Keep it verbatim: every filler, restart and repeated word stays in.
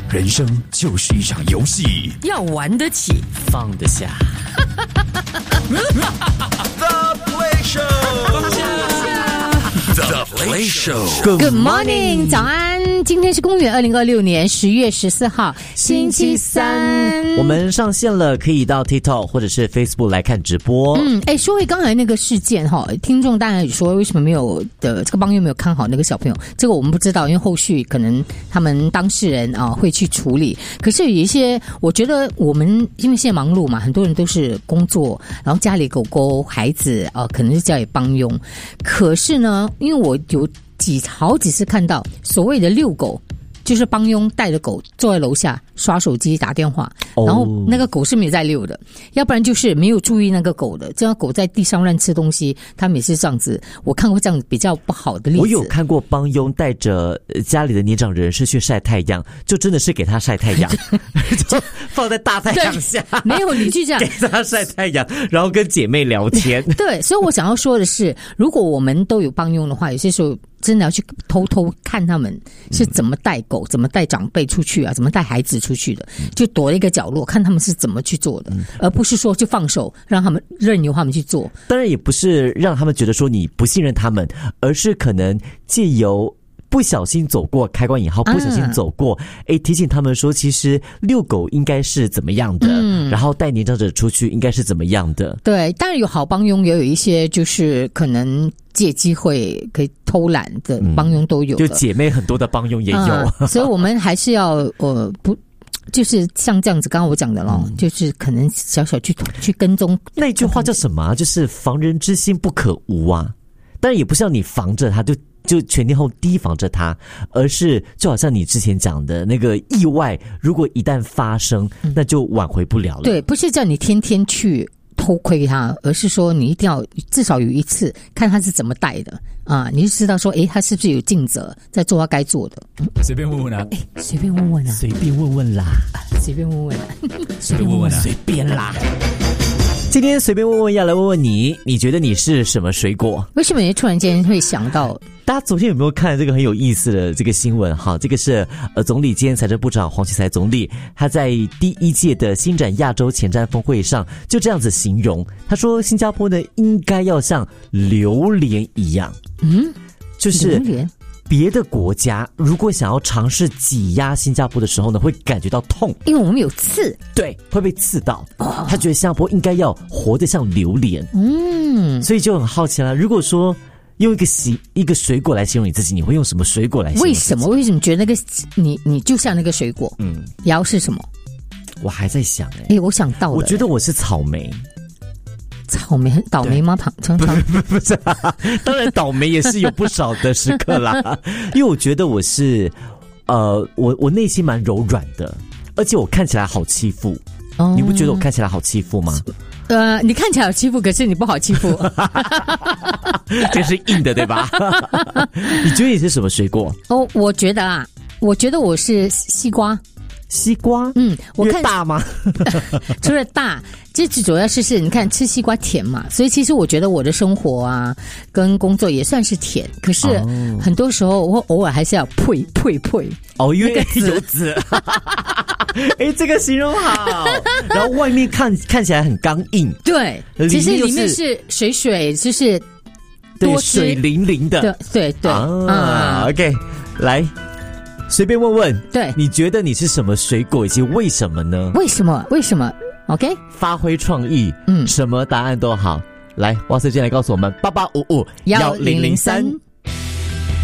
人生就是一场游戏， 要玩得起， 放得下。 The Play Show， 放下。The Play Show。 Good morning， 早安。今天是公元二零二六年十月十四号，星期三。 我们上线了，可以到 TikTok 或者是 Facebook 来看直播。 嗯，哎，说回刚才那个事件哈，听众当然说为什么没有的这个帮佣没有看好那个小朋友，这个我们不知道，因为后续可能他们当事人啊会去处理。可是有一些，我觉得我们因为现在忙碌嘛，很多人都是工作，然后家里狗狗孩子啊，可能是家里帮佣。可是呢，因为我有几好几次看到所谓的遛狗。就是帮佣带着狗坐在楼下刷手机打电话，然后那个狗是没有在遛的，要不然就是没有注意那个狗的，这样狗在地上乱吃东西，他们也是这样子。我看过这样比较不好的例子。 我有看过帮佣带着家里的年长人士去晒太阳，就真的是给他晒太阳，就放在大太阳下， 没有你去这样给他晒太阳，然后跟姐妹聊天。 对，所以我想要说的是，如果我们都有帮佣的话，有些时候真的要去偷偷看他们是怎么带狗、嗯、怎么带长辈出去啊，怎么带孩子出去的，就躲一个角落看他们是怎么去做的、嗯、而不是说就放手让他们任由他们去做。 当然也不是让他们觉得说你不信任他们，而是可能借由不小心走过开关引号不小心走过，哎、啊，提醒他们说其实遛狗应该是怎么样的、嗯、然后带年长者出去应该是怎么样的。 对，当然有好帮佣，也有一些就是可能借机会可以偷懒的帮佣都有的、嗯、 就姐妹很多的帮佣也有、 啊、所以我们还是要呃不就是像这样子刚刚我讲的咯、嗯、就是可能小小去去跟踪。 那句话叫什么、啊、就是防人之心不可无啊。当然也不是要你防着他就就全天候提防着他，而是就好像你之前讲的那个意外，如果一旦发生、嗯、那就挽回不了了。 对，不是叫你天天去偷窥他，而是说你一定要至少有一次看他是怎么带的啊，你就知道说诶他是不是有尽责在做他该做的。 随便问问啊， 诶随便问问啊， 随便问问啦， 随便问问啊， 随便问问啊，随便啦。今天随便问问要来问问你，你觉得你是什么水果？ 为什么你突然间会想到？ 大家昨天有没有看这个很有意思的这个新闻？哈，这个是呃总理兼财政部长黄奇才总理，他在第一届的新展亚洲前瞻峰会上就这样子形容，他说新加坡呢应该要像榴莲一样， 嗯， 就是榴莲。 别的国家如果想要尝试挤压新加坡的时候呢，会感觉到痛， 因为我们有刺， 对，会被刺到。哦、他觉得新加坡应该要活得像榴莲， 嗯， 所以就很好奇了。如果说用一个形一个水果来形容你自己，你会用什么水果来形容你自己？ 为什么？为什么觉得那个你你就像那个水果？嗯，瑶是什么？ 我还在想哎、 欸，哎，我想到了， 我觉得我是草莓。 草莓很倒霉吗？常常不不是、啊，当然倒霉也是有不少的时刻啦。因为我觉得我是，呃，我我内心蛮柔软的，而且我看起来好欺负。哦、你不觉得我看起来好欺负吗？ 呃，你看起来好欺负，可是你不好欺负。 这是硬的，对吧？你觉得你是什么水果？ 哦，我觉得啊，我觉得我是西瓜。 西瓜， 嗯，我看大吗？ 除了大，这主要是是你看吃西瓜甜嘛，所以其实我觉得我的生活啊跟工作也算是甜，可是很多时候我偶尔还是要呸呸呸哦，因为有籽。哎，这个形容好。然后外面看看起来很刚硬， 对，其实里面是水水，就是对水灵灵的， 对对对啊。OK， 来。随便问问， 对， 你觉得你是什么水果，以及为什么呢？ 为什么？为什么 ？OK， 发挥创意，嗯，什么答案都好。来，哇塞，进来告诉我们八八五五一零零三。